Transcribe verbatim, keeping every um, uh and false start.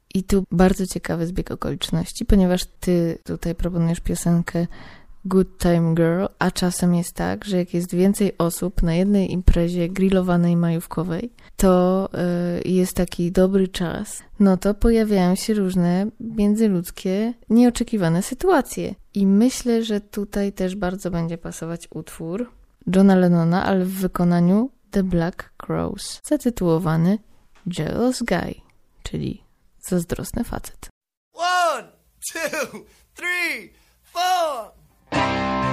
I tu bardzo ciekawy zbieg okoliczności, ponieważ ty tutaj proponujesz piosenkę Good Time Girl, a czasem jest tak, że jak jest więcej osób na jednej imprezie grillowanej majówkowej, to y, jest taki dobry czas, no to pojawiają się różne międzyludzkie, nieoczekiwane sytuacje. I myślę, że tutaj też bardzo będzie pasować utwór Johna Lennona, ale w wykonaniu The Black Crowes, zatytułowany Jealous Guy, czyli zazdrosny facet. One, two, three, four.